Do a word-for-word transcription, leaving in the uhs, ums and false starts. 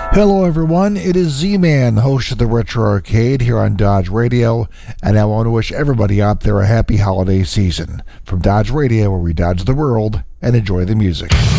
Hello everyone, it is Z-Man, host of the Retro Arcade here on Dodge Radio, and I want to wish everybody out there a happy holiday season. From Dodge Radio, where we dodge the world and enjoy the music.